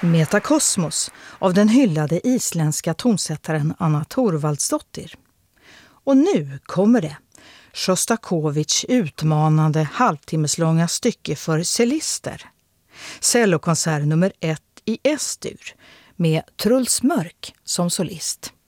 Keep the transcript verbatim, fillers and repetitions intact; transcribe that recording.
Metakosmos av den hyllade isländska tonsättaren Anna Thorvaldsdottir. Och nu kommer det. Sjostakovitj utmanande halvtimmeslånga stycke för cellister. Cellokonsert nummer ett i S-dur med Truls Mörk som solist.